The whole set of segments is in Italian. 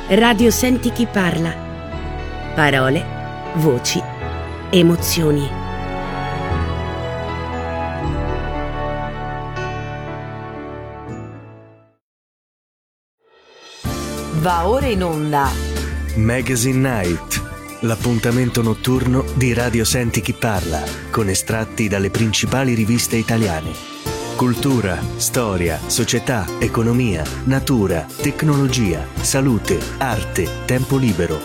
Radio Senti chi parla. Parole, voci, emozioni. Va ora in onda Magazine Night, l'appuntamento notturno di Radio Senti chi parla, con estratti dalle principali riviste italiane. Cultura, storia, società, economia, natura, tecnologia, salute, arte, tempo libero.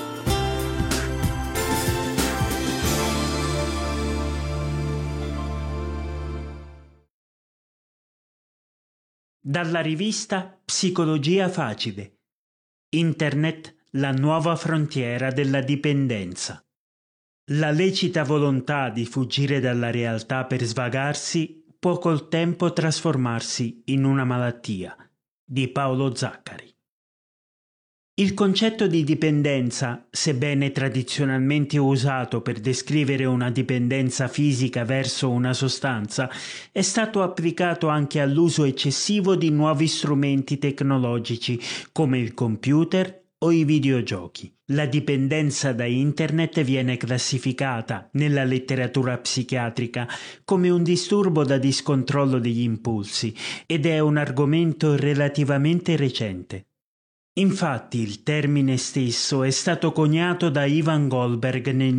Dalla rivista Psicologia Facile. Internet, la nuova frontiera della dipendenza. La lecita volontà di fuggire dalla realtà per svagarsi può col tempo trasformarsi in una malattia, di Paolo Zaccari. Il concetto di dipendenza, sebbene tradizionalmente usato per descrivere una dipendenza fisica verso una sostanza, è stato applicato anche all'uso eccessivo di nuovi strumenti tecnologici come il computer o i videogiochi. La dipendenza da internet viene classificata nella letteratura psichiatrica come un disturbo da discontrollo degli impulsi ed è un argomento relativamente recente. Infatti il termine stesso è stato coniato da Ivan Goldberg nel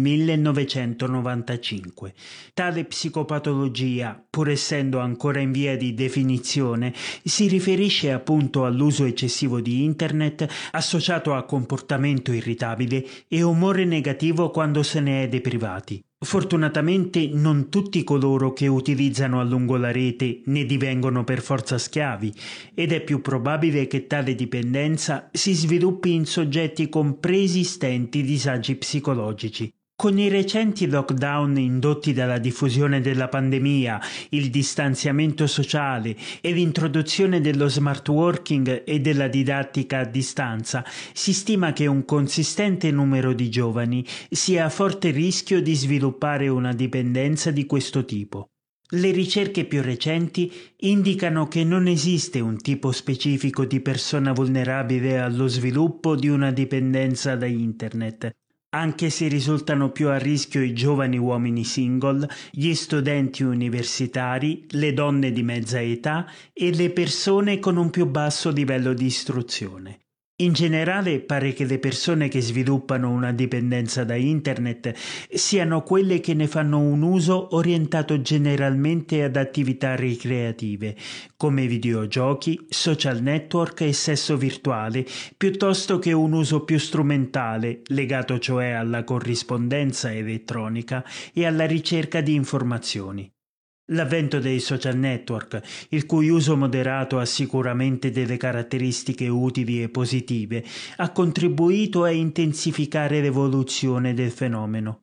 1995. Tale psicopatologia, pur essendo ancora in via di definizione, si riferisce appunto all'uso eccessivo di internet associato a comportamento irritabile e umore negativo quando se ne è deprivati. Fortunatamente non tutti coloro che utilizzano a lungo la rete ne divengono per forza schiavi ed è più probabile che tale dipendenza si sviluppi in soggetti con preesistenti disagi psicologici. Con i recenti lockdown indotti dalla diffusione della pandemia, il distanziamento sociale e l'introduzione dello smart working e della didattica a distanza, si stima che un consistente numero di giovani sia a forte rischio di sviluppare una dipendenza di questo tipo. Le ricerche più recenti indicano che non esiste un tipo specifico di persona vulnerabile allo sviluppo di una dipendenza da internet, anche se risultano più a rischio i giovani uomini single, gli studenti universitari, le donne di mezza età e le persone con un più basso livello di istruzione. In generale pare che le persone che sviluppano una dipendenza da internet siano quelle che ne fanno un uso orientato generalmente ad attività ricreative, come videogiochi, social network e sesso virtuale, piuttosto che un uso più strumentale, legato cioè alla corrispondenza elettronica e alla ricerca di informazioni. L'avvento dei social network, il cui uso moderato ha sicuramente delle caratteristiche utili e positive, ha contribuito a intensificare l'evoluzione del fenomeno.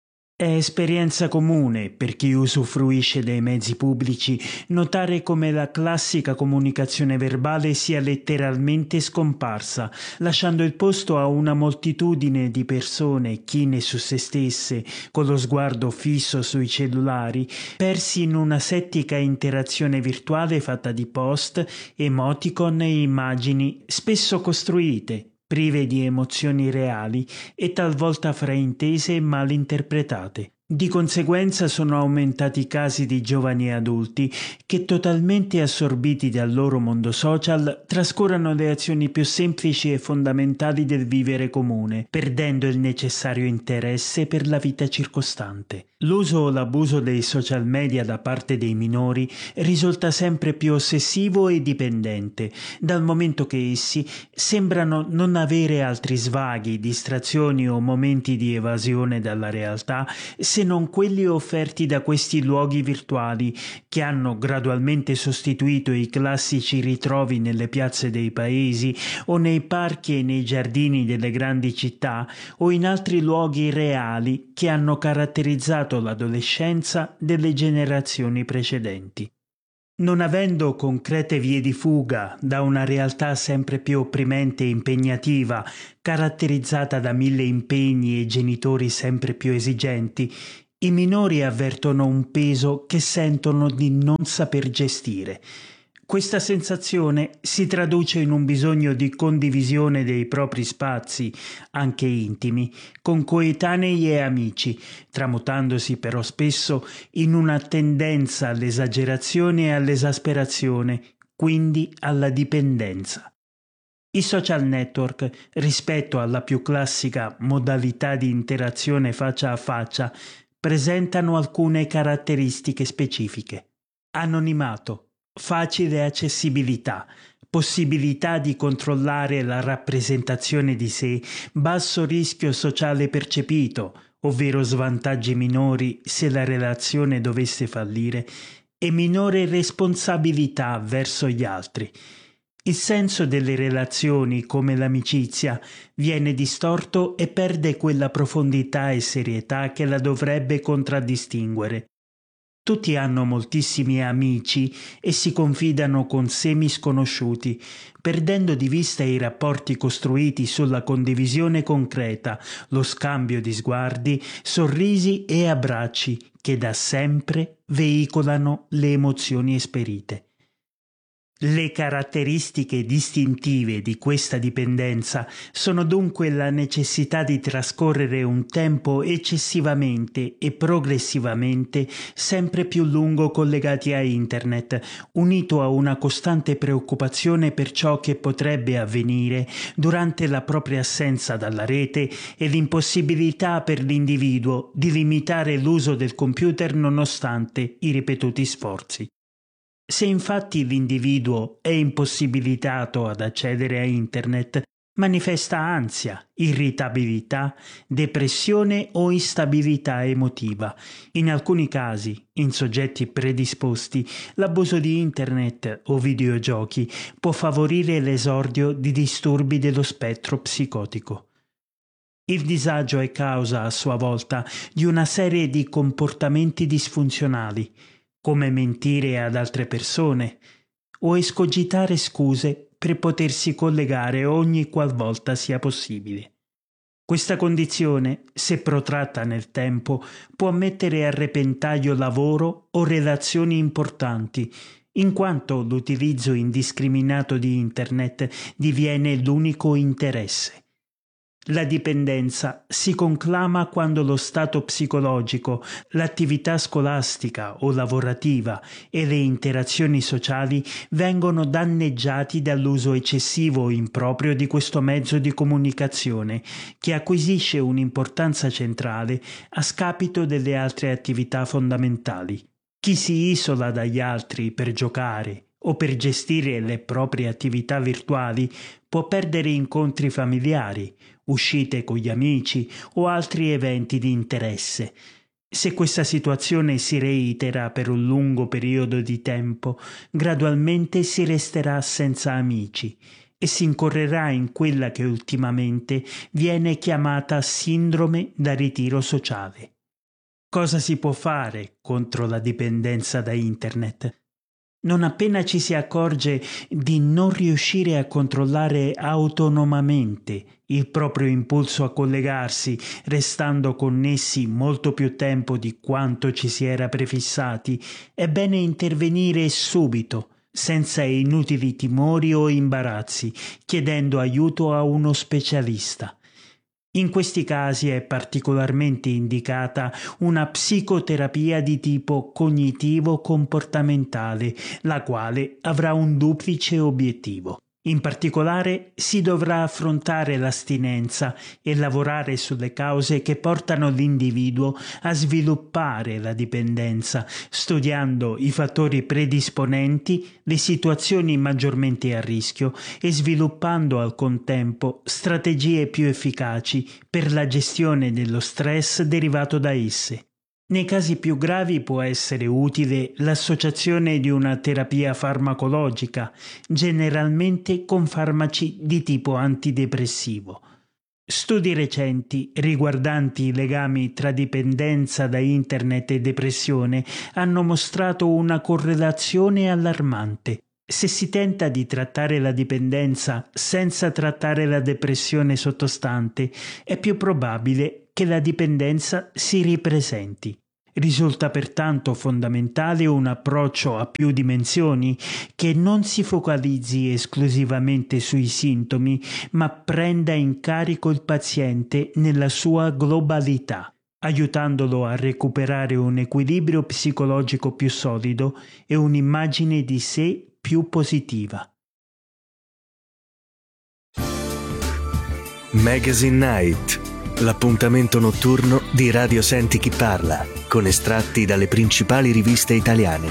È esperienza comune per chi usufruisce dei mezzi pubblici notare come la classica comunicazione verbale sia letteralmente scomparsa, lasciando il posto a una moltitudine di persone chine su se stesse, con lo sguardo fisso sui cellulari, persi in una settica interazione virtuale fatta di post, emoticon e immagini spesso costruite, prive di emozioni reali e talvolta fraintese e mal interpretate. Di conseguenza sono aumentati i casi di giovani adulti che, totalmente assorbiti dal loro mondo social, trascurano le azioni più semplici e fondamentali del vivere comune, perdendo il necessario interesse per la vita circostante. L'uso o l'abuso dei social media da parte dei minori risulta sempre più ossessivo e dipendente, dal momento che essi sembrano non avere altri svaghi, distrazioni o momenti di evasione dalla realtà se non quelli offerti da questi luoghi virtuali che hanno gradualmente sostituito i classici ritrovi nelle piazze dei paesi o nei parchi e nei giardini delle grandi città o in altri luoghi reali che hanno caratterizzato l'adolescenza delle generazioni precedenti. Non avendo concrete vie di fuga da una realtà sempre più opprimente e impegnativa, caratterizzata da 1000 impegni e genitori sempre più esigenti, i minori avvertono un peso che sentono di non saper gestire. Questa sensazione si traduce in un bisogno di condivisione dei propri spazi, anche intimi, con coetanei e amici, tramutandosi però spesso in una tendenza all'esagerazione e all'esasperazione, quindi alla dipendenza. I social network, rispetto alla più classica modalità di interazione faccia a faccia, presentano alcune caratteristiche specifiche. Anonimato, facile accessibilità, possibilità di controllare la rappresentazione di sé, basso rischio sociale percepito, ovvero svantaggi minori se la relazione dovesse fallire, e minore responsabilità verso gli altri. Il senso delle relazioni, come l'amicizia, viene distorto e perde quella profondità e serietà che la dovrebbe contraddistinguere. Tutti hanno moltissimi amici e si confidano con semi-sconosciuti, perdendo di vista i rapporti costruiti sulla condivisione concreta, lo scambio di sguardi, sorrisi e abbracci che da sempre veicolano le emozioni esperite. Le caratteristiche distintive di questa dipendenza sono dunque la necessità di trascorrere un tempo eccessivamente e progressivamente sempre più lungo collegati a Internet, unito a una costante preoccupazione per ciò che potrebbe avvenire durante la propria assenza dalla rete e l'impossibilità per l'individuo di limitare l'uso del computer nonostante i ripetuti sforzi. Se infatti l'individuo è impossibilitato ad accedere a Internet, manifesta ansia, irritabilità, depressione o instabilità emotiva. In alcuni casi, in soggetti predisposti, l'abuso di Internet o videogiochi può favorire l'esordio di disturbi dello spettro psicotico. Il disagio è causa, a sua volta, di una serie di comportamenti disfunzionali, come mentire ad altre persone o escogitare scuse per potersi collegare ogni qualvolta sia possibile. Questa condizione, se protratta nel tempo, può mettere a repentaglio lavoro o relazioni importanti, in quanto l'utilizzo indiscriminato di Internet diviene l'unico interesse. La dipendenza si conclama quando lo stato psicologico, l'attività scolastica o lavorativa e le interazioni sociali vengono danneggiati dall'uso eccessivo o improprio di questo mezzo di comunicazione, che acquisisce un'importanza centrale a scapito delle altre attività fondamentali. Chi si isola dagli altri per giocare o per gestire le proprie attività virtuali può perdere incontri familiari, uscite con gli amici o altri eventi di interesse. Se questa situazione si reitera per un lungo periodo di tempo, gradualmente si resterà senza amici e si incorrerà in quella che ultimamente viene chiamata sindrome da ritiro sociale. Cosa si può fare contro la dipendenza da Internet? Non appena ci si accorge di non riuscire a controllare autonomamente il proprio impulso a collegarsi, restando connessi molto più tempo di quanto ci si era prefissati, è bene intervenire subito, senza inutili timori o imbarazzi, chiedendo aiuto a uno specialista. In questi casi è particolarmente indicata una psicoterapia di tipo cognitivo-comportamentale, la quale avrà un duplice obiettivo. In particolare si dovrà affrontare l'astinenza e lavorare sulle cause che portano l'individuo a sviluppare la dipendenza, studiando i fattori predisponenti, le situazioni maggiormente a rischio e sviluppando al contempo strategie più efficaci per la gestione dello stress derivato da esse. Nei casi più gravi può essere utile l'associazione di una terapia farmacologica, generalmente con farmaci di tipo antidepressivo. Studi recenti riguardanti i legami tra dipendenza da Internet e depressione hanno mostrato una correlazione allarmante. Se si tenta di trattare la dipendenza senza trattare la depressione sottostante, è più probabile che la dipendenza si ripresenti. Risulta pertanto fondamentale un approccio a più dimensioni che non si focalizzi esclusivamente sui sintomi, ma prenda in carico il paziente nella sua globalità, aiutandolo a recuperare un equilibrio psicologico più solido e un'immagine di sé più positiva. Magazine Night, l'appuntamento notturno di Radio Senti Chi Parla, con estratti dalle principali riviste italiane.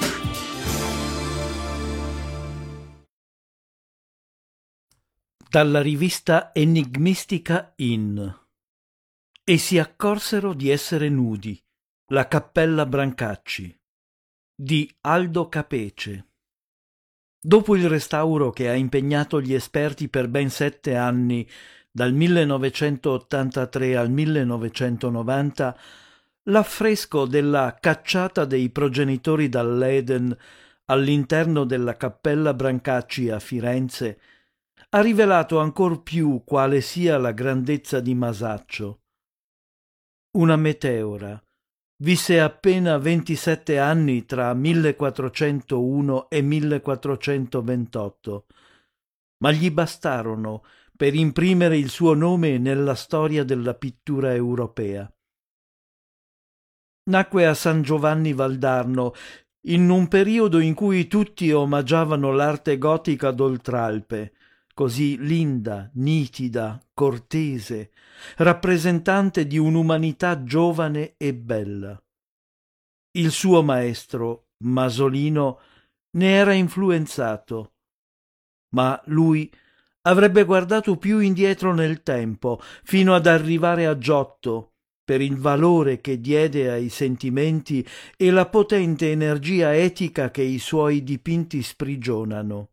Dalla rivista enigmistica In. E si accorsero di essere nudi, la Cappella Brancacci, di Aldo Capece. Dopo il restauro che ha impegnato gli esperti per ben 7 anni, dal 1983 al 1990, l'affresco della cacciata dei progenitori dall'Eden all'interno della Cappella Brancacci a Firenze ha rivelato ancor più quale sia la grandezza di Masaccio. Una meteora. Visse appena 27 anni tra 1401 e 1428, ma gli bastarono per imprimere il suo nome nella storia della pittura europea. Nacque a San Giovanni Valdarno, in un periodo in cui tutti omaggiavano l'arte gotica d'Oltralpe, così linda, nitida, cortese, rappresentante di un'umanità giovane e bella. Il suo maestro, Masolino, ne era influenzato, ma lui avrebbe guardato più indietro nel tempo, fino ad arrivare a Giotto, per il valore che diede ai sentimenti e la potente energia etica che i suoi dipinti sprigionano.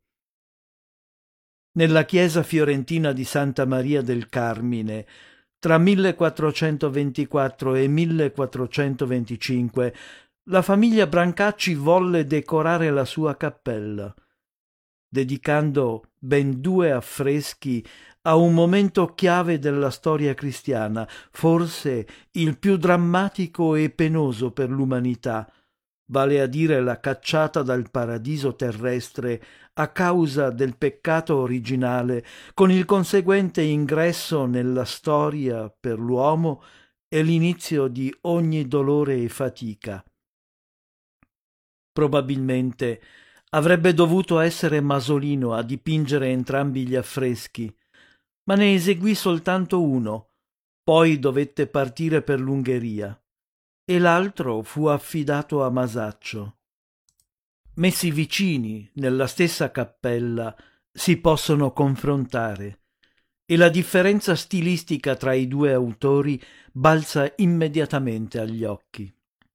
Nella chiesa fiorentina di Santa Maria del Carmine, tra 1424 e 1425, la famiglia Brancacci volle decorare la sua cappella, dedicando ben 2 affreschi a un momento chiave della storia cristiana, forse il più drammatico e penoso per l'umanità, vale a dire la cacciata dal paradiso terrestre a causa del peccato originale, con il conseguente ingresso nella storia per l'uomo e l'inizio di ogni dolore e fatica. Probabilmente avrebbe dovuto essere Masolino a dipingere entrambi gli affreschi, ma ne eseguì soltanto uno, poi dovette partire per l'Ungheria, e l'altro fu affidato a Masaccio. Messi vicini nella stessa cappella si possono confrontare, e la differenza stilistica tra i 2 autori balza immediatamente agli occhi.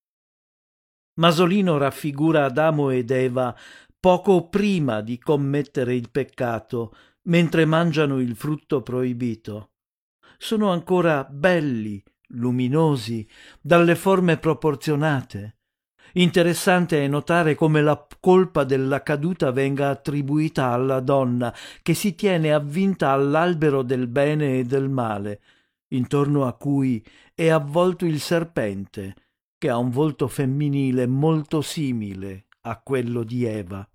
Masolino raffigura Adamo ed Eva poco prima di commettere il peccato, mentre mangiano il frutto proibito. Sono ancora belli, luminosi, dalle forme proporzionate. Interessante è notare come la colpa della caduta venga attribuita alla donna, che si tiene avvinta all'albero del bene e del male, intorno a cui è avvolto il serpente, che ha un volto femminile molto simile a quello di Eva.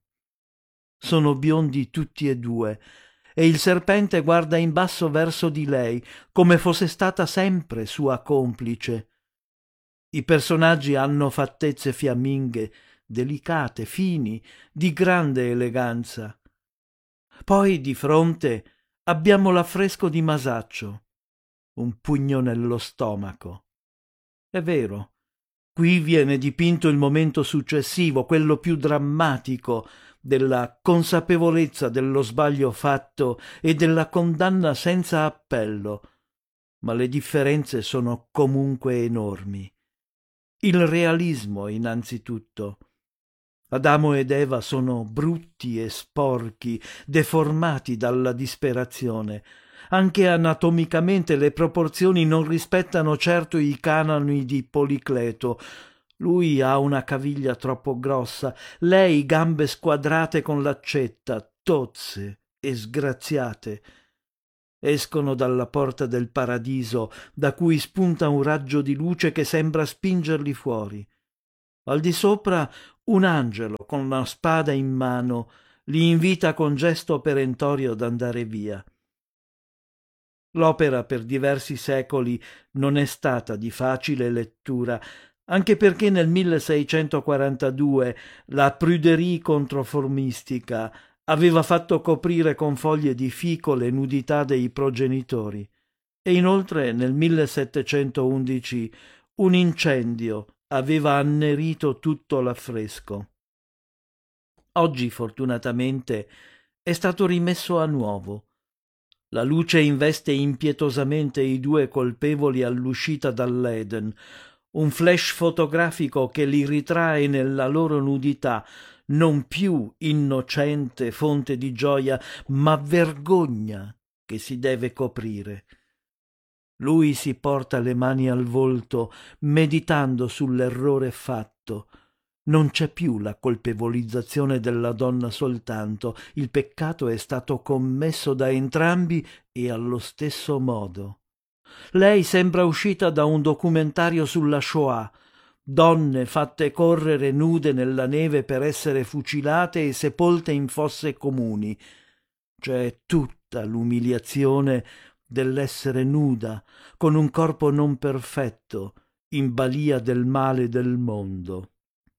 Sono biondi tutti e 2, e il serpente guarda in basso verso di lei, come fosse stata sempre sua complice. I personaggi hanno fattezze fiamminghe, delicate, fini, di grande eleganza. Poi di fronte abbiamo l'affresco di Masaccio, un pugno nello stomaco. È vero, qui viene dipinto il momento successivo, quello più drammatico, della consapevolezza dello sbaglio fatto e della condanna senza appello, ma le differenze sono comunque enormi. Il realismo, innanzitutto. Adamo ed Eva sono brutti e sporchi, deformati dalla disperazione. Anche anatomicamente le proporzioni non rispettano certo i canoni di Policleto. Lui ha una caviglia troppo grossa, lei gambe squadrate con l'accetta, tozze e sgraziate. Escono dalla porta del paradiso, da cui spunta un raggio di luce che sembra spingerli fuori. Al di sopra un angelo con una spada in mano li invita con gesto perentorio ad andare via. L'opera per diversi secoli non è stata di facile lettura, anche perché nel 1642 la pruderie controformistica aveva fatto coprire con foglie di fico le nudità dei progenitori e inoltre nel 1711 un incendio aveva annerito tutto l'affresco. Oggi fortunatamente è stato rimesso a nuovo. La luce investe impietosamente i due colpevoli all'uscita dall'Eden, un flash fotografico che li ritrae nella loro nudità, non più innocente fonte di gioia, ma vergogna che si deve coprire. Lui si porta le mani al volto, meditando sull'errore fatto. Non c'è più la colpevolizzazione della donna soltanto, il peccato è stato commesso da entrambi e allo stesso modo. Lei sembra uscita da un documentario sulla Shoah, donne fatte correre nude nella neve per essere fucilate e sepolte in fosse comuni. C'è tutta l'umiliazione dell'essere nuda, con un corpo non perfetto, in balia del male del mondo.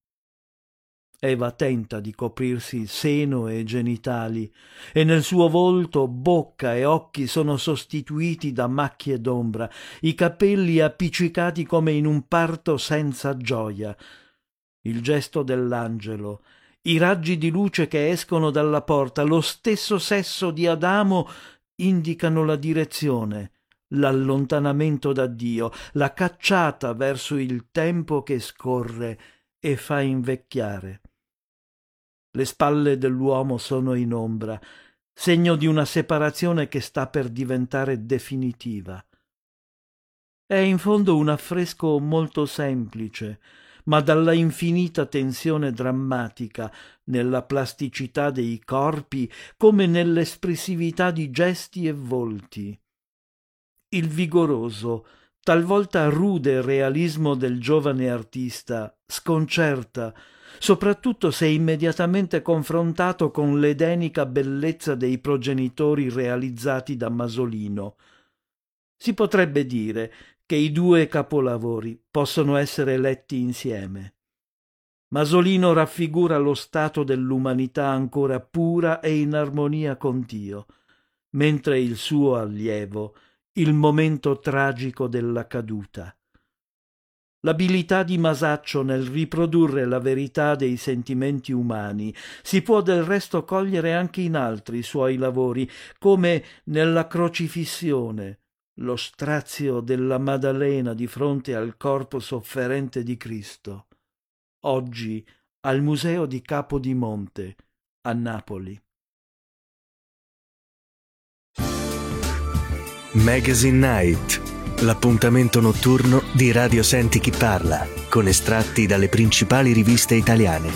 Eva tenta di coprirsi seno e genitali, e nel suo volto bocca e occhi sono sostituiti da macchie d'ombra, i capelli appiccicati come in un parto senza gioia. Il gesto dell'angelo, i raggi di luce che escono dalla porta, lo stesso sesso di Adamo indicano la direzione, l'allontanamento da Dio, la cacciata verso il tempo che scorre e fa invecchiare. Le spalle dell'uomo sono in ombra, segno di una separazione che sta per diventare definitiva. È in fondo un affresco molto semplice, ma dalla infinita tensione drammatica nella plasticità dei corpi come nell'espressività di gesti e volti. Il vigoroso, talvolta rude realismo del giovane artista sconcerta, soprattutto se immediatamente confrontato con l'edenica bellezza dei progenitori realizzati da Masolino. Si potrebbe dire che i due capolavori possono essere letti insieme. Masolino raffigura lo stato dell'umanità ancora pura e in armonia con Dio, mentre il suo allievo il momento tragico della caduta. L'abilità di Masaccio nel riprodurre la verità dei sentimenti umani si può del resto cogliere anche in altri suoi lavori, come nella Crocifissione, lo strazio della Maddalena di fronte al corpo sofferente di Cristo, oggi al Museo di Capodimonte, a Napoli. Magazine Night, l'appuntamento notturno di Radio Senti Chi Parla, con estratti dalle principali riviste italiane.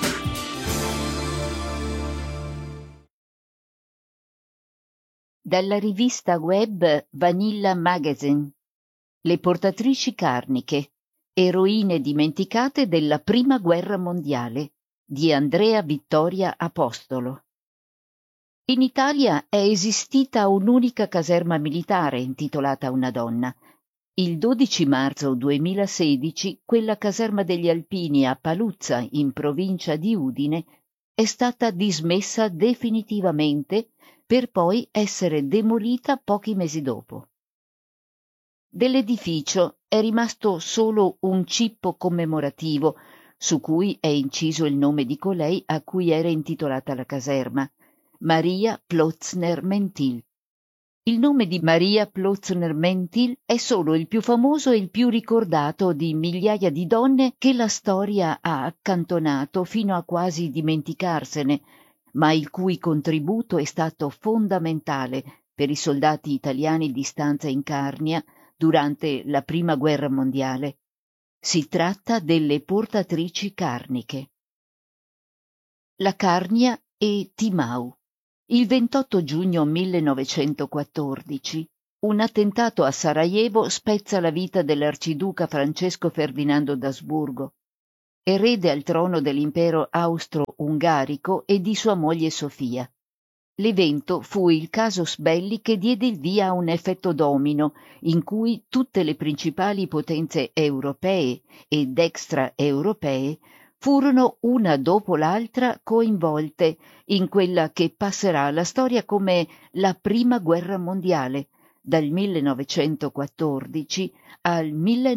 Dalla rivista web Vanilla Magazine, le portatrici carniche, eroine dimenticate della Prima Guerra Mondiale, di Andrea Vittoria Apostolo. In Italia è esistita un'unica caserma militare intitolata Una donna. Il 12 marzo 2016 quella caserma degli Alpini a Paluzza, in provincia di Udine, è stata dismessa definitivamente per poi essere demolita pochi mesi dopo. Dell'edificio è rimasto solo un cippo commemorativo, su cui è inciso il nome di colei a cui era intitolata la caserma, Maria Plotzner-Mentil. Il nome di Maria Plotzner-Mentil è solo il più famoso e il più ricordato di migliaia di donne che la storia ha accantonato fino a quasi dimenticarsene, ma il cui contributo è stato fondamentale per i soldati italiani di stanza in Carnia durante la Prima Guerra Mondiale. Si tratta delle portatrici carniche. La Carnia e Timau. Il 28 giugno 1914 un attentato a Sarajevo spezza la vita dell'arciduca Francesco Ferdinando d'Asburgo, erede al trono dell'impero austro-ungarico, e di sua moglie Sofia. L'evento fu il casus belli che diede il via a un effetto domino in cui tutte le principali potenze europee ed extraeuropee furono una dopo l'altra coinvolte in quella che passerà alla storia come la Prima Guerra Mondiale, dal 1914 al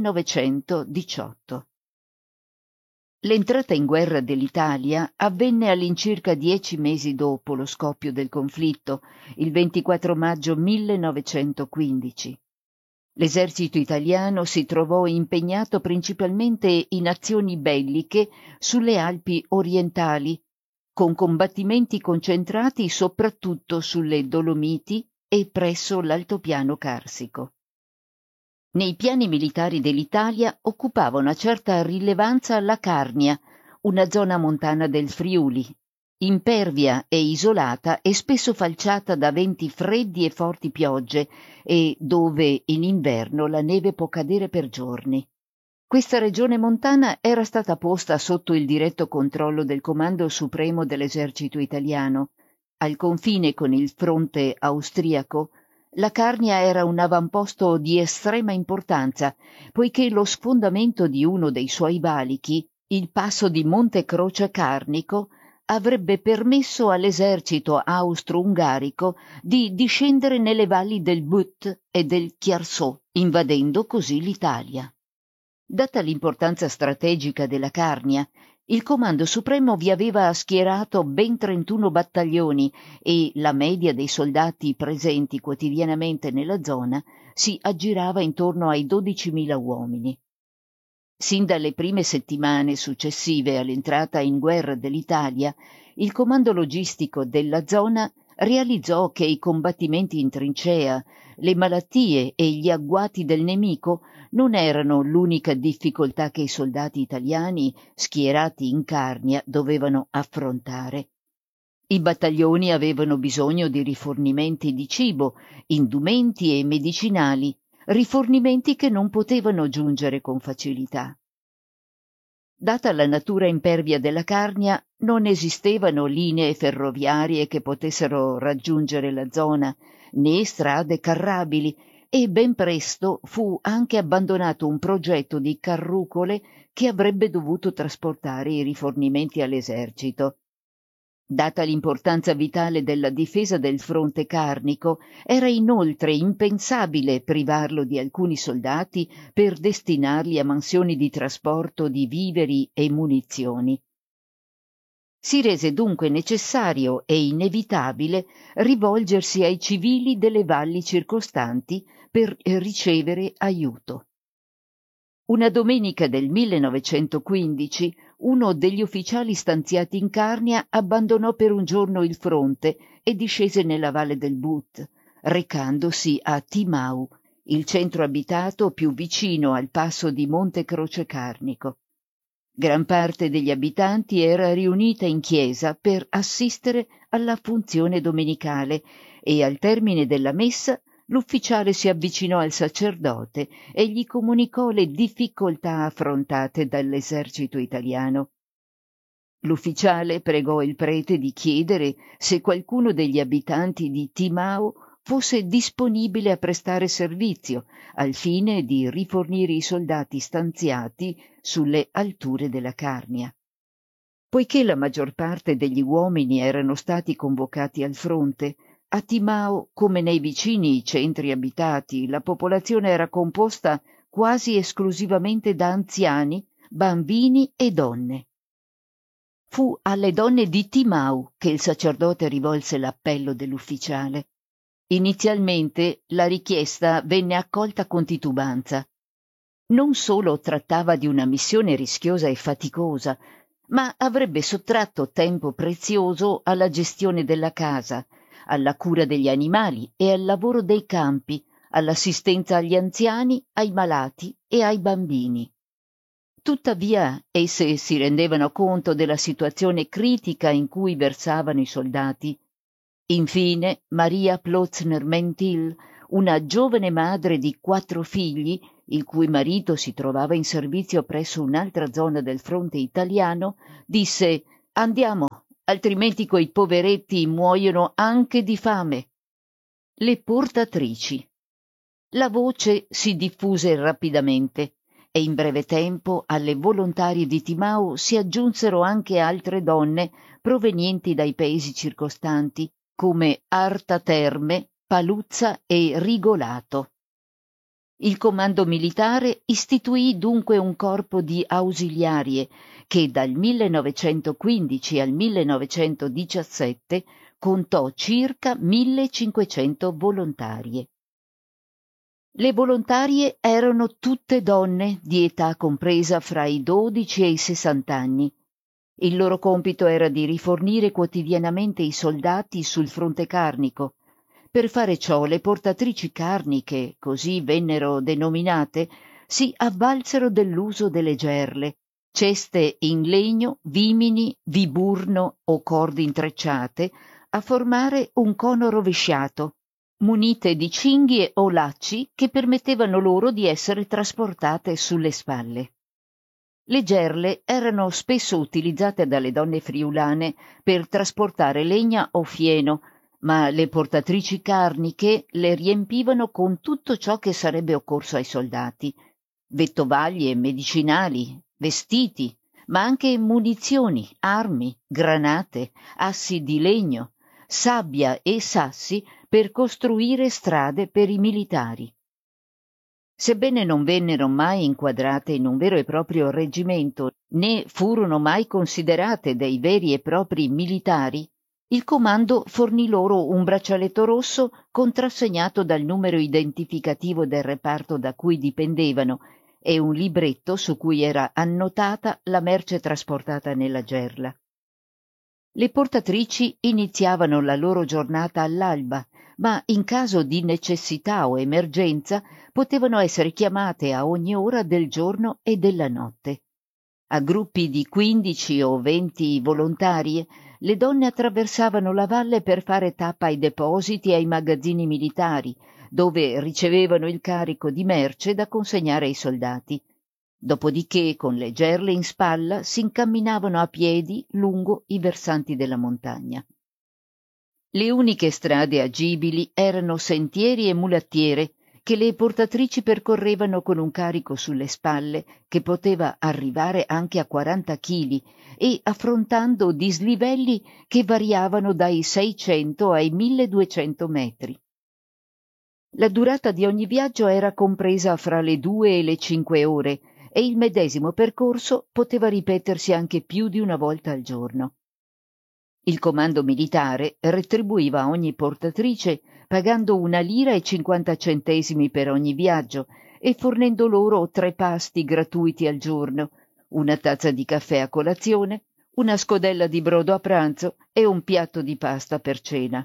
1918. L'entrata in guerra dell'Italia avvenne all'incirca 10 mesi dopo lo scoppio del conflitto, il 24 maggio 1915. L'esercito italiano si trovò impegnato principalmente in azioni belliche sulle Alpi orientali, con combattimenti concentrati soprattutto sulle Dolomiti e presso l'altopiano carsico. Nei piani militari dell'Italia occupava una certa rilevanza la Carnia, una zona montana del Friuli, impervia e isolata e spesso falciata da venti freddi e forti piogge, e dove in inverno la neve può cadere per giorni. Questa regione montana era stata posta sotto il diretto controllo del Comando Supremo dell'Esercito Italiano. Al confine con il fronte austriaco, la Carnia era un avamposto di estrema importanza, poiché lo sfondamento di uno dei suoi valichi, il passo di Monte Croce Carnico, avrebbe permesso all'esercito austro-ungarico di discendere nelle valli del But e del Chiarsò, invadendo così l'Italia. Data l'importanza strategica della Carnia, il Comando Supremo vi aveva schierato ben 31 battaglioni e la media dei soldati presenti quotidianamente nella zona si aggirava intorno ai 12.000 uomini. Sin dalle prime settimane successive all'entrata in guerra dell'Italia, il comando logistico della zona realizzò che i combattimenti in trincea, le malattie e gli agguati del nemico non erano l'unica difficoltà che i soldati italiani schierati in Carnia dovevano affrontare. I battaglioni avevano bisogno di rifornimenti di cibo, indumenti e medicinali, rifornimenti che non potevano giungere con facilità. Data la natura impervia della Carnia, non esistevano linee ferroviarie che potessero raggiungere la zona, né strade carrabili, e ben presto fu anche abbandonato un progetto di carrucole che avrebbe dovuto trasportare i rifornimenti all'esercito. Data l'importanza vitale della difesa del fronte carnico, era inoltre impensabile privarlo di alcuni soldati per destinarli a mansioni di trasporto di viveri e munizioni. Si rese dunque necessario e inevitabile rivolgersi ai civili delle valli circostanti per ricevere aiuto. Una domenica del 1915 uno degli ufficiali stanziati in Carnia abbandonò per un giorno il fronte e discese nella valle del But, recandosi a Timau, il centro abitato più vicino al passo di Monte Croce Carnico. Gran parte degli abitanti era riunita in chiesa per assistere alla funzione domenicale e al termine della messa l'ufficiale si avvicinò al sacerdote e gli comunicò le difficoltà affrontate dall'esercito italiano. L'ufficiale pregò il prete di chiedere se qualcuno degli abitanti di Timau fosse disponibile a prestare servizio al fine di rifornire i soldati stanziati sulle alture della Carnia. Poiché la maggior parte degli uomini erano stati convocati al fronte, a Timau, come nei vicini centri abitati, la popolazione era composta quasi esclusivamente da anziani, bambini e donne. Fu alle donne di Timau che il sacerdote rivolse l'appello dell'ufficiale. Inizialmente la richiesta venne accolta con titubanza. Non solo trattava di una missione rischiosa e faticosa, ma avrebbe sottratto tempo prezioso alla gestione della casa, alla cura degli animali e al lavoro dei campi, all'assistenza agli anziani, ai malati e ai bambini. Tuttavia, esse si rendevano conto della situazione critica in cui versavano i soldati Infine, Maria Plotzner-Mentil, una giovane madre di 4 figli, il cui marito si trovava in servizio presso un'altra zona del fronte italiano, disse: «Andiamo, altrimenti quei poveretti muoiono anche di fame». Le portatrici. La voce si diffuse rapidamente e in breve tempo alle volontarie di Timau si aggiunsero anche altre donne provenienti dai paesi circostanti, come Arta Terme, Paluzza e Rigolato. Il comando militare istituì dunque un corpo di ausiliarie che dal 1915 al 1917 contò circa 1500 volontarie. Le volontarie erano tutte donne di età compresa fra i 12 e i 60 anni. Il loro compito era di rifornire quotidianamente i soldati sul fronte carnico. Per fare ciò le portatrici carniche, così vennero denominate, si avvalsero dell'uso delle gerle, ceste in legno, vimini, viburno o corde intrecciate, a formare un cono rovesciato, munite di cinghie o lacci che permettevano loro di essere trasportate sulle spalle. Le gerle erano spesso utilizzate dalle donne friulane per trasportare legna o fieno, ma le portatrici carniche le riempivano con tutto ciò che sarebbe occorso ai soldati: vettovaglie, medicinali, vestiti, ma anche munizioni, armi, granate, assi di legno, sabbia e sassi per costruire strade per i militari. Sebbene non vennero mai inquadrate in un vero e proprio reggimento, né furono mai considerate dei veri e propri militari, il comando fornì loro un braccialetto rosso contrassegnato dal numero identificativo del reparto da cui dipendevano e un libretto su cui era annotata la merce trasportata nella gerla. Le portatrici iniziavano la loro giornata all'alba, ma in caso di necessità o emergenza potevano essere chiamate a ogni ora del giorno e della notte. A gruppi di 15 o 20 volontarie, le donne attraversavano la valle per fare tappa ai depositi e ai magazzini militari, dove ricevevano il carico di merce da consegnare ai soldati. Dopodiché, con le gerle in spalla, si incamminavano a piedi lungo i versanti della montagna. Le uniche strade agibili erano sentieri e mulattiere che le portatrici percorrevano con un carico sulle spalle che poteva arrivare anche a 40 chili e affrontando dislivelli che variavano dai 600 ai 1200 metri. La durata di ogni viaggio era compresa fra le 2 e le 5 ore e il medesimo percorso poteva ripetersi anche più di una volta al giorno. Il comando militare retribuiva a ogni portatrice pagando 1 lira e 50 centesimi per ogni viaggio e fornendo loro 3 pasti gratuiti al giorno, una tazza di caffè a colazione, una scodella di brodo a pranzo e un piatto di pasta per cena.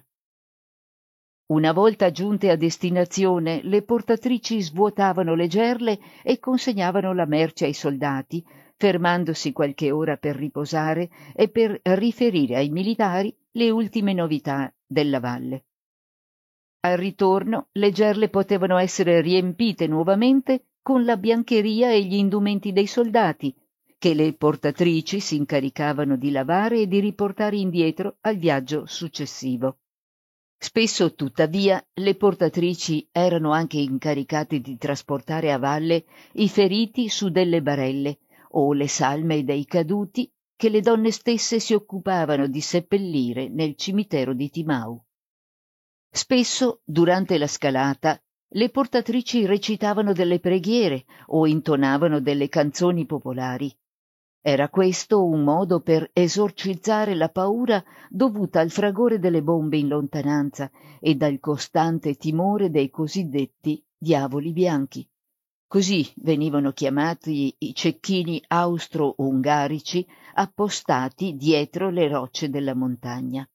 Una volta giunte a destinazione, le portatrici svuotavano le gerle e consegnavano la merce ai soldati, fermandosi qualche ora per riposare e per riferire ai militari le ultime novità della valle. Al ritorno, le gerle potevano essere riempite nuovamente con la biancheria e gli indumenti dei soldati, che le portatrici si incaricavano di lavare e di riportare indietro al viaggio successivo. Spesso, tuttavia, le portatrici erano anche incaricate di trasportare a valle i feriti su delle barelle o le salme dei caduti che le donne stesse si occupavano di seppellire nel cimitero di Timau. Spesso, durante la scalata, le portatrici recitavano delle preghiere o intonavano delle canzoni popolari. Era questo un modo per esorcizzare la paura dovuta al fragore delle bombe in lontananza e dal costante timore dei cosiddetti diavoli bianchi. Così venivano chiamati i cecchini austro-ungarici appostati dietro le rocce della montagna.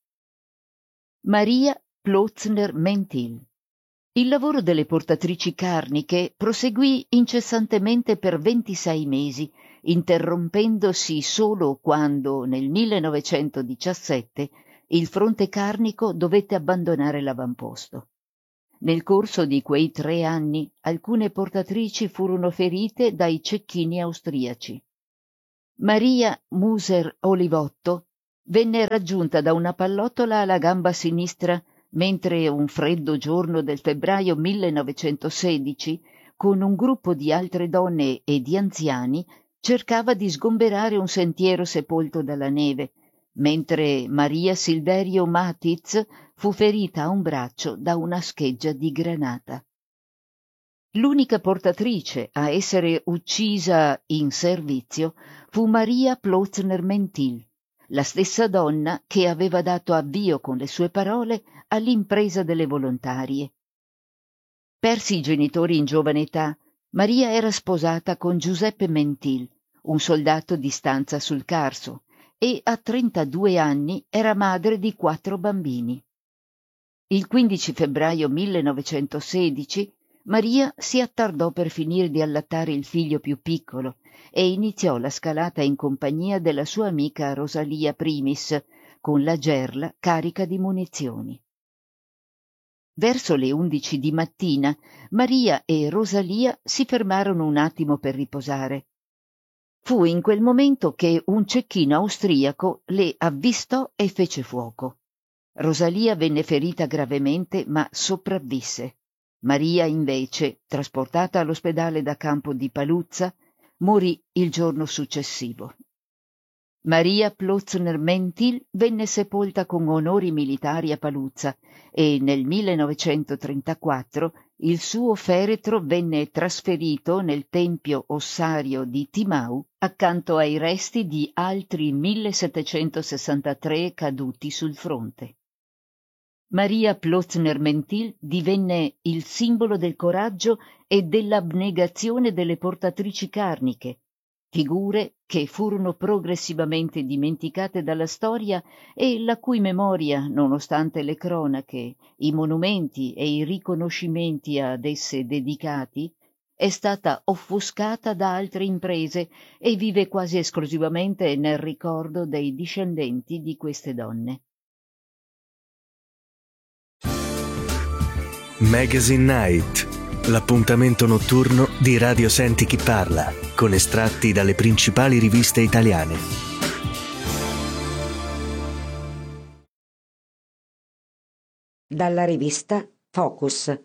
Maria Plotzner-Mentil. Il lavoro delle portatrici carniche proseguì incessantemente per 26 mesi, interrompendosi solo quando, nel 1917, il fronte carnico dovette abbandonare l'avamposto. Nel corso di quei 3 anni alcune portatrici furono ferite dai cecchini austriaci. Maria Muser-Olivotto venne raggiunta da una pallottola alla gamba sinistra mentre un freddo giorno del febbraio 1916, con un gruppo di altre donne e di anziani, cercava di sgomberare un sentiero sepolto dalla neve, mentre Maria Silverio Matiz fu ferita a un braccio da una scheggia di granata. L'unica portatrice a essere uccisa in servizio fu Maria Plotzner-Mentil, la stessa donna che aveva dato avvio con le sue parole all'impresa delle volontarie. Persi i genitori in giovane età, Maria era sposata con Giuseppe Mentil, un soldato di stanza sul Carso, e a 32 anni era madre di 4 bambini. Il 15 febbraio 1916 Maria si attardò per finire di allattare il figlio più piccolo e iniziò la scalata in compagnia della sua amica Rosalia Primis, con la gerla carica di munizioni. Verso le 11 di mattina Maria e Rosalia si fermarono un attimo per riposare. Fu in quel momento che un cecchino austriaco le avvistò e fece fuoco. Rosalia venne ferita gravemente ma sopravvisse. Maria, invece, trasportata all'ospedale da campo di Paluzza, morì il giorno successivo. Maria Plotzner-Mentil venne sepolta con onori militari a Paluzza e nel 1934 il suo feretro venne trasferito nel tempio ossario di Timau accanto ai resti di altri 1763 caduti sul fronte. Maria Plotzner-Mentil divenne il simbolo del coraggio e dell'abnegazione delle portatrici carniche, figure che furono progressivamente dimenticate dalla storia e la cui memoria, nonostante le cronache, i monumenti e i riconoscimenti ad esse dedicati, è stata offuscata da altre imprese e vive quasi esclusivamente nel ricordo dei discendenti di queste donne. Magazine Night, l'appuntamento notturno di Radio Senti Chi Parla, con estratti dalle principali riviste italiane. Dalla rivista Focus.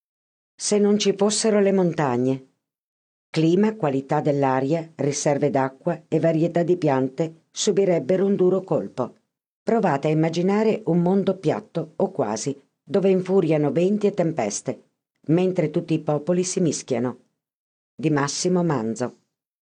Se non ci fossero le montagne. Clima, qualità dell'aria, riserve d'acqua e varietà di piante subirebbero un duro colpo. Provate a immaginare un mondo piatto o quasi, dove infuriano venti e tempeste, mentre tutti i popoli si mischiano. Di Massimo Manzo.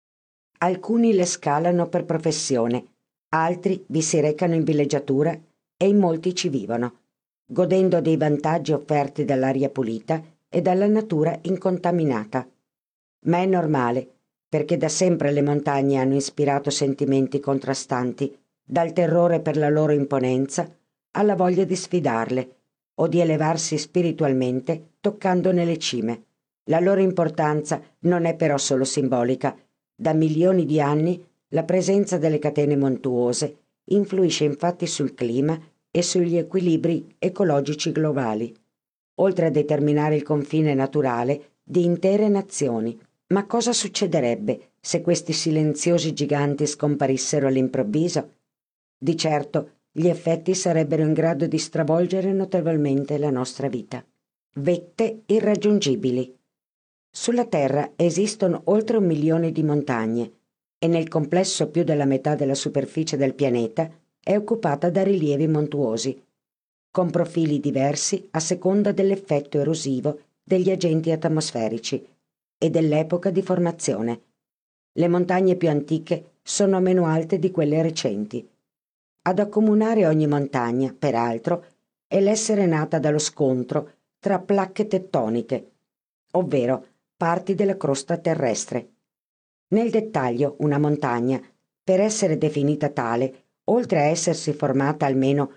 Alcuni le scalano per professione, altri vi si recano in villeggiatura e in molti ci vivono, godendo dei vantaggi offerti dall'aria pulita e dalla natura incontaminata. Ma è normale, perché da sempre le montagne hanno ispirato sentimenti contrastanti, dal terrore per la loro imponenza alla voglia di sfidarle o di elevarsi spiritualmente toccandone le cime. La loro importanza non è però solo simbolica. Da milioni di anni la presenza delle catene montuose influisce infatti sul clima e sugli equilibri ecologici globali, oltre a determinare il confine naturale di intere nazioni. Ma cosa succederebbe se questi silenziosi giganti scomparissero all'improvviso? Di certo gli effetti sarebbero in grado di stravolgere notevolmente la nostra vita. Vette irraggiungibili. Sulla Terra esistono oltre 1 milione di montagne e nel complesso più della metà della superficie del pianeta è occupata da rilievi montuosi, con profili diversi a seconda dell'effetto erosivo degli agenti atmosferici e dell'epoca di formazione. Le montagne più antiche sono meno alte di quelle recenti. Ad accomunare ogni montagna, peraltro, è l'essere nata dallo scontro tra placche tettoniche, ovvero parti della crosta terrestre. Nel dettaglio, una montagna, per essere definita tale, oltre a essersi formata almeno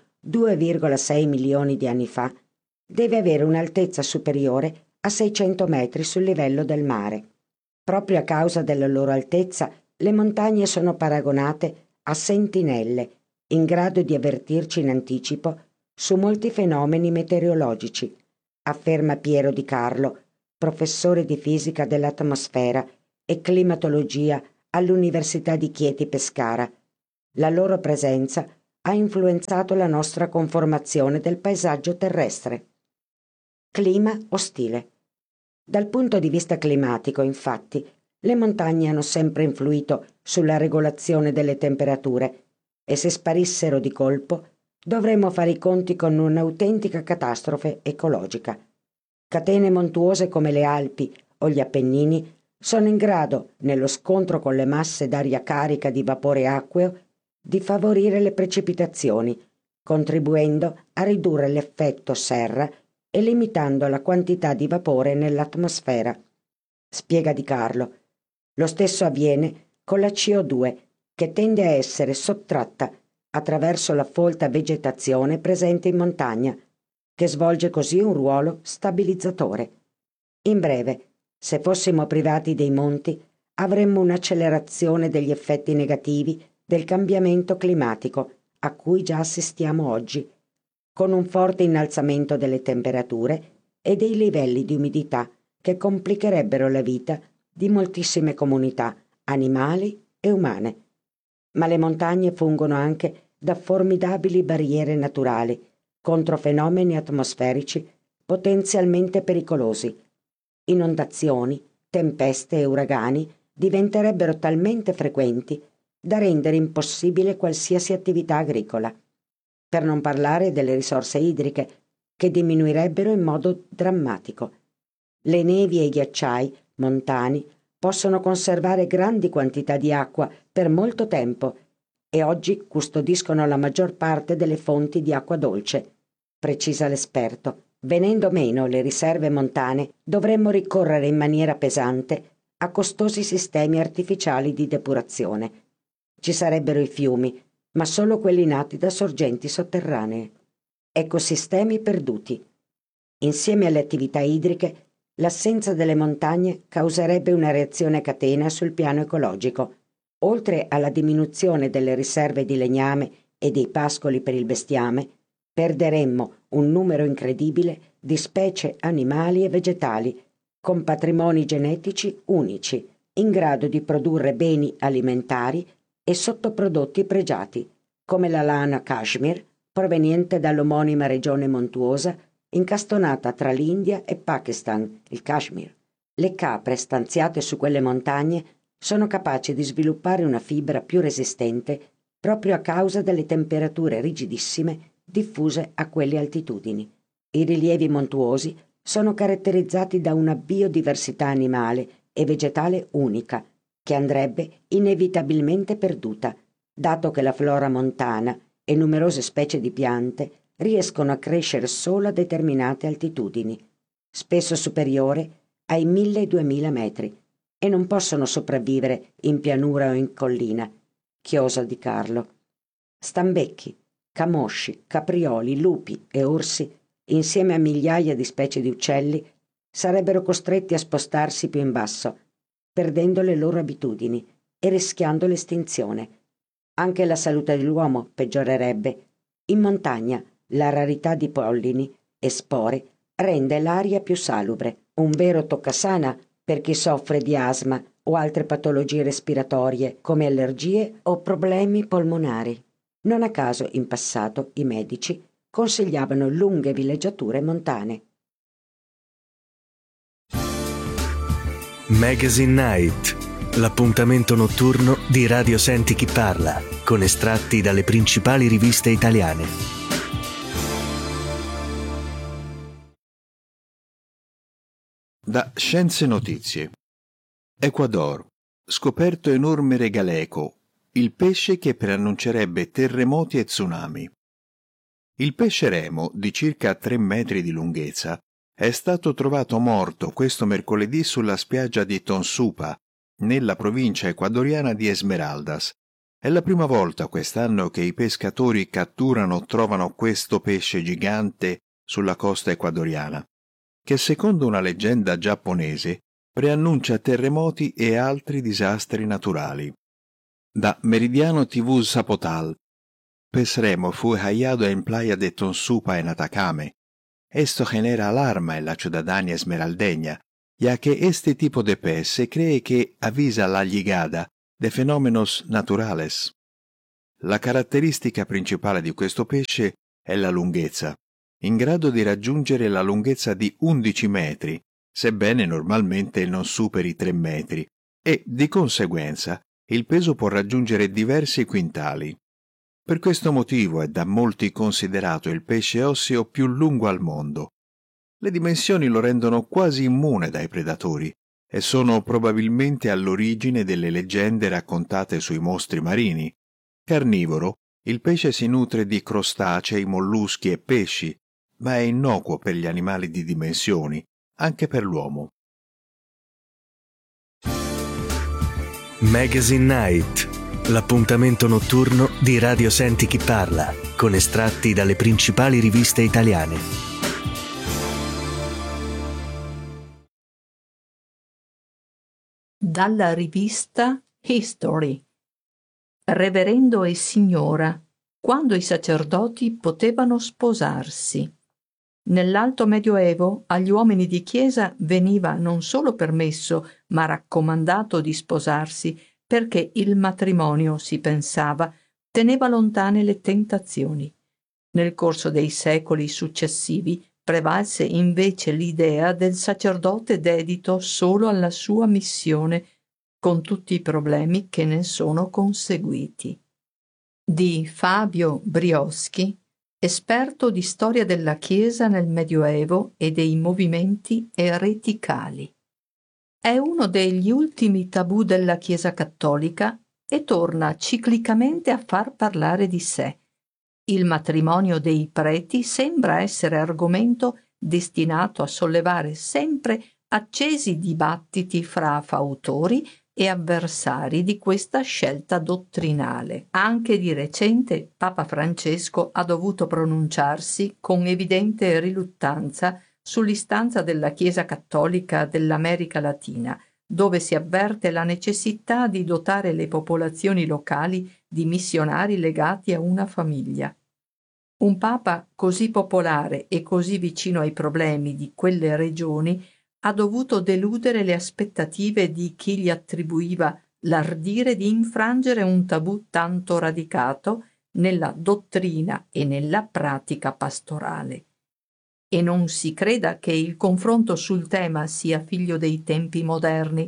2,6 milioni di anni fa, deve avere un'altezza superiore a 600 metri sul livello del mare. Proprio a causa della loro altezza, le montagne sono paragonate a sentinelle in grado di avvertirci in anticipo su molti fenomeni meteorologici, afferma Piero Di Carlo, professore di fisica dell'atmosfera e climatologia all'Università di Chieti Pescara. La loro presenza ha influenzato la nostra conformazione del paesaggio terrestre. Clima ostile. Dal punto di vista climatico, infatti, le montagne hanno sempre influito sulla regolazione delle temperature e se sparissero di colpo dovremmo fare i conti con un'autentica catastrofe ecologica. Catene montuose come le Alpi o gli Appennini sono in grado, nello scontro con le masse d'aria carica di vapore acqueo, di favorire le precipitazioni, contribuendo a ridurre l'effetto serra e limitando la quantità di vapore nell'atmosfera. Spiega Di Carlo. Lo stesso avviene con la CO2, che tende a essere sottratta attraverso la folta vegetazione presente in montagna, che svolge così un ruolo stabilizzatore. In breve, se fossimo privati dei monti, avremmo un'accelerazione degli effetti negativi del cambiamento climatico a cui già assistiamo oggi, con un forte innalzamento delle temperature e dei livelli di umidità che complicherebbero la vita di moltissime comunità animali e umane. Ma le montagne fungono anche da formidabili barriere naturali contro fenomeni atmosferici potenzialmente pericolosi. Inondazioni, tempeste e uragani diventerebbero talmente frequenti da rendere impossibile qualsiasi attività agricola, per non parlare delle risorse idriche, che diminuirebbero in modo drammatico. Le nevi e i ghiacciai montani possono conservare grandi quantità di acqua per molto tempo e oggi custodiscono la maggior parte delle fonti di acqua dolce, precisa l'esperto. Venendo meno le riserve montane, dovremmo ricorrere in maniera pesante a costosi sistemi artificiali di depurazione. Ci sarebbero i fiumi, ma solo quelli nati da sorgenti sotterranee. Ecosistemi perduti. Insieme alle attività idriche, l'assenza delle montagne causerebbe una reazione a catena sul piano ecologico. Oltre alla diminuzione delle riserve di legname e dei pascoli per il bestiame, perderemmo un numero incredibile di specie animali e vegetali con patrimoni genetici unici, in grado di produrre beni alimentari e sottoprodotti pregiati, come la lana cashmere, proveniente dall'omonima regione montuosa incastonata tra l'India e Pakistan, il Kashmir. Le capre stanziate su quelle montagne sono capaci di sviluppare una fibra più resistente proprio a causa delle temperature rigidissime diffuse a quelle altitudini. I rilievi montuosi sono caratterizzati da una biodiversità animale e vegetale unica, che andrebbe inevitabilmente perduta, dato che la flora montana e numerose specie di piante riescono a crescere solo a determinate altitudini, spesso superiore ai 1.000-2.000 metri, e non possono sopravvivere in pianura o in collina, chiosa Di Carlo. Stambecchi, camosci, caprioli, lupi e orsi, insieme a migliaia di specie di uccelli, sarebbero costretti a spostarsi più in basso, perdendo le loro abitudini e rischiando l'estinzione. Anche la salute dell'uomo peggiorerebbe. In montagna la rarità di pollini e spore rende l'aria più salubre, un vero toccasana per chi soffre di asma o altre patologie respiratorie come allergie o problemi polmonari. Non a caso in passato i medici consigliavano lunghe villeggiature montane. Magazine Night, l'appuntamento notturno di Radio Senti Chi Parla, con estratti dalle principali riviste italiane. Da Scienze Notizie. Ecuador. Scoperto enorme regaleco, il pesce che preannuncerebbe terremoti e tsunami. Il pesce remo, di circa 3 metri di lunghezza, è stato trovato morto questo mercoledì sulla spiaggia di Tonsupa, nella provincia ecuadoriana di Esmeraldas. È la prima volta quest'anno che i pescatori catturano o trovano questo pesce gigante sulla costa ecuadoriana, che secondo una leggenda giapponese preannuncia terremoti e altri disastri naturali. Da Meridiano TV Zapotal. pez remo fue hallado en playa de Tonsupa en Atacame. Esto genera alarma en la ciudadanía esmeraldeña, ya que este tipo de pez se cree que avisa la llegada de fenómenos naturales. La caratteristica principale di questo pesce è la lunghezza, in grado di raggiungere la lunghezza di 11 metri, sebbene normalmente non superi 3 metri, e, di conseguenza, il peso può raggiungere diversi quintali. Per questo motivo è da molti considerato il pesce osseo più lungo al mondo. Le dimensioni lo rendono quasi immune dai predatori e sono probabilmente all'origine delle leggende raccontate sui mostri marini. Carnivoro, il pesce si nutre di crostacei, molluschi e pesci, ma è innocuo per gli animali di dimensioni, anche per l'uomo. Magazine Night, l'appuntamento notturno di Radio Senti Chi Parla, con estratti dalle principali riviste italiane. Dalla rivista History. Reverendo e signora, quando i sacerdoti potevano sposarsi. Nell'Alto Medioevo agli uomini di chiesa veniva non solo permesso, ma raccomandato di sposarsi, perché il matrimonio, si pensava, teneva lontane le tentazioni. Nel corso dei secoli successivi prevalse invece l'idea del sacerdote dedito solo alla sua missione, con tutti i problemi che ne sono conseguiti. Di Fabio Brioschi, esperto di storia della Chiesa nel Medioevo e dei movimenti ereticali. È uno degli ultimi tabù della Chiesa cattolica e torna ciclicamente a far parlare di sé. Il matrimonio dei preti sembra essere argomento destinato a sollevare sempre accesi dibattiti fra fautori e avversari di questa scelta dottrinale. Anche di recente Papa Francesco ha dovuto pronunciarsi con evidente riluttanza sull'istanza della Chiesa cattolica dell'America Latina, dove si avverte la necessità di dotare le popolazioni locali di missionari legati a una famiglia. Un Papa così popolare e così vicino ai problemi di quelle regioni ha dovuto deludere le aspettative di chi gli attribuiva l'ardire di infrangere un tabù tanto radicato nella dottrina e nella pratica pastorale. E non si creda che il confronto sul tema sia figlio dei tempi moderni,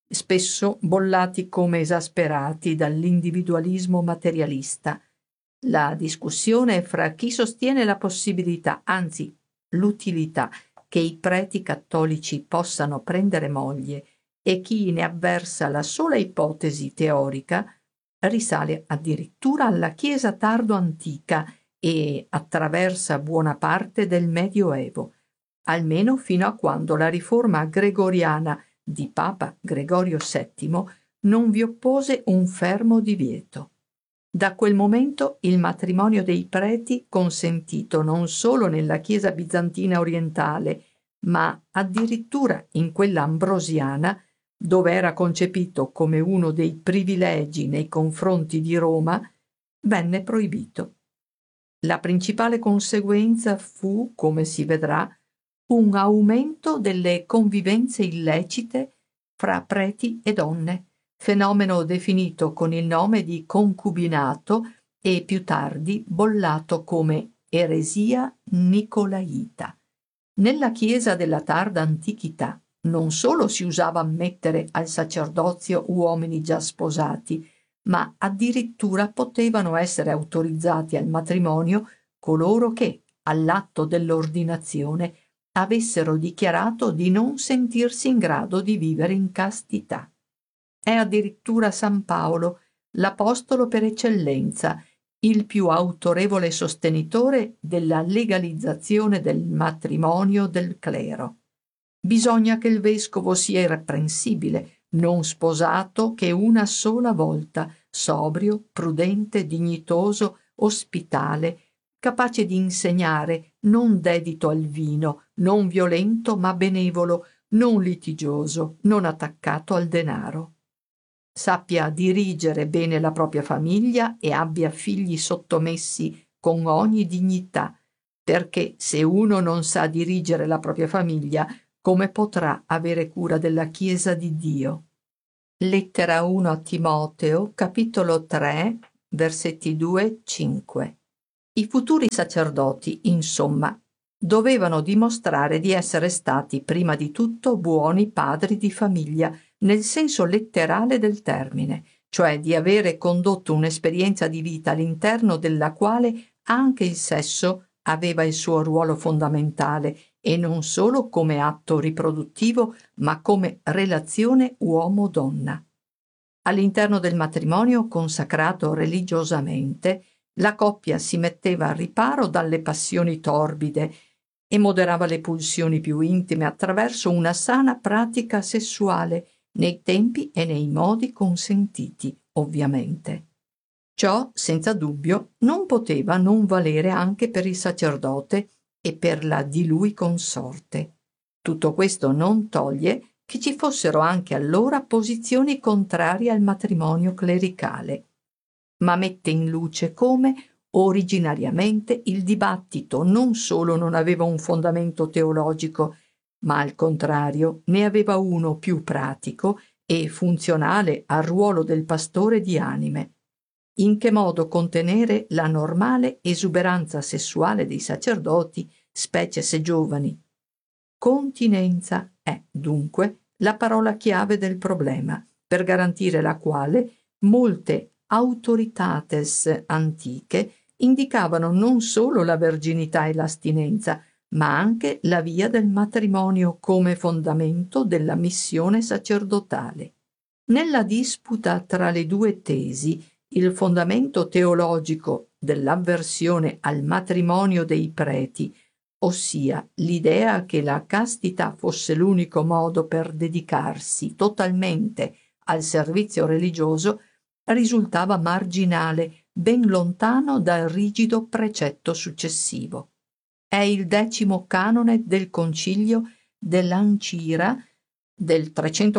spesso bollati come esasperati dall'individualismo materialista. La discussione fra chi sostiene la possibilità, anzi l'utilità, che i preti cattolici possano prendere moglie e chi ne avversa la sola ipotesi teorica risale addirittura alla Chiesa tardo-antica e attraversa buona parte del Medioevo, almeno fino a quando la riforma gregoriana di Papa Gregorio VII non vi oppose un fermo divieto. Da quel momento il matrimonio dei preti, consentito non solo nella Chiesa bizantina orientale, ma addirittura in quella ambrosiana, dove era concepito come uno dei privilegi nei confronti di Roma, venne proibito. La principale conseguenza fu, come si vedrà, un aumento delle convivenze illecite fra preti e donne, fenomeno definito con il nome di concubinato e più tardi bollato come eresia nicolaita. Nella Chiesa della tarda antichità non solo si usava ammettere al sacerdozio uomini già sposati, ma addirittura potevano essere autorizzati al matrimonio coloro che, all'atto dell'ordinazione, avessero dichiarato di non sentirsi in grado di vivere in castità. È addirittura San Paolo, l'apostolo per eccellenza, il più autorevole sostenitore della legalizzazione del matrimonio del clero. Bisogna che il vescovo sia irreprensibile, non sposato che una sola volta, sobrio, prudente, dignitoso, ospitale, capace di insegnare, non dedito al vino, non violento ma benevolo, non litigioso, non attaccato al denaro. sappia dirigere bene la propria famiglia e abbia figli sottomessi con ogni dignità, perché se uno non sa dirigere la propria famiglia, come potrà avere cura della Chiesa di Dio? Lettera 1 a Timoteo, capitolo 3, versetti 2-5. I futuri sacerdoti, insomma, dovevano dimostrare di essere stati prima di tutto buoni padri di famiglia, nel senso letterale del termine, cioè di avere condotto un'esperienza di vita all'interno della quale anche il sesso aveva il suo ruolo fondamentale, e non solo come atto riproduttivo, ma come relazione uomo-donna. All'interno del matrimonio consacrato religiosamente, la coppia si metteva al riparo dalle passioni torbide e moderava le pulsioni più intime attraverso una sana pratica sessuale nei tempi e nei modi consentiti, ovviamente. Ciò, senza dubbio, non poteva non valere anche per il sacerdote e per la di lui consorte. Tutto questo non toglie che ci fossero anche allora posizioni contrarie al matrimonio clericale, ma mette in luce come, originariamente, il dibattito non solo non aveva un fondamento teologico, ma al contrario ne aveva uno più pratico e funzionale al ruolo del pastore di anime. In che modo contenere la normale esuberanza sessuale dei sacerdoti, specie se giovani. Continenza è, dunque, la parola chiave del problema, per garantire la quale molte autoritates antiche indicavano non solo la verginità e l'astinenza, ma anche la via del matrimonio come fondamento della missione sacerdotale. Nella disputa tra le due tesi, il fondamento teologico dell'avversione al matrimonio dei preti, ossia l'idea che la castità fosse l'unico modo per dedicarsi totalmente al servizio religioso, risultava marginale, ben lontano dal rigido precetto successivo. È il 10° canone del Concilio dell'Ancira del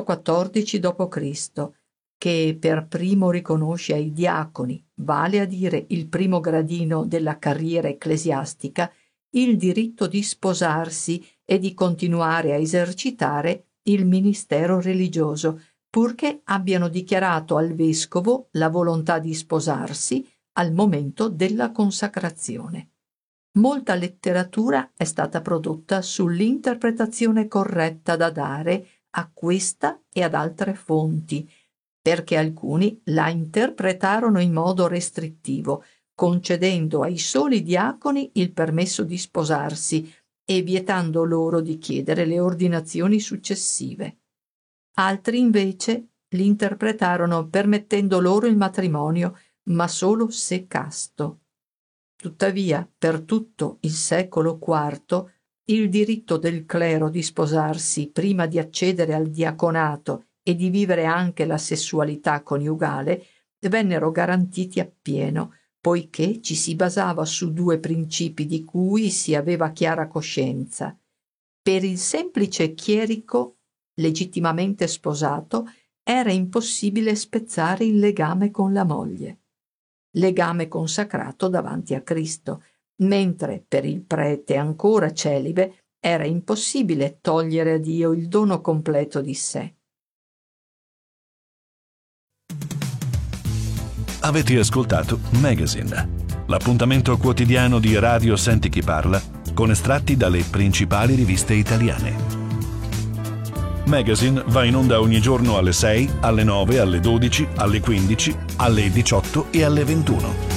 314 d.C., che per primo riconosce ai diaconi, vale a dire il primo gradino della carriera ecclesiastica, il diritto di sposarsi e di continuare a esercitare il ministero religioso, purché abbiano dichiarato al vescovo la volontà di sposarsi al momento della consacrazione. Molta letteratura è stata prodotta sull'interpretazione corretta da dare a questa e ad altre fonti, perché alcuni la interpretarono in modo restrittivo, concedendo ai soli diaconi il permesso di sposarsi e vietando loro di chiedere le ordinazioni successive. Altri invece l'interpretarono permettendo loro il matrimonio, ma solo se casto. Tuttavia, per tutto il secolo IV, il diritto del clero di sposarsi prima di accedere al diaconato e di vivere anche la sessualità coniugale vennero garantiti appieno, poiché ci si basava su due principi di cui si aveva chiara coscienza. Per il semplice chierico legittimamente sposato era impossibile spezzare il legame con la moglie, legame consacrato davanti a Cristo, mentre per il prete ancora celibe era impossibile togliere a Dio il dono completo di sé. Avete ascoltato Magazine, l'appuntamento quotidiano di Radio Senti Chi Parla con estratti dalle principali riviste italiane. Magazine va in onda ogni giorno alle 6, alle 9, alle 12, alle 15, alle 18 e alle 21.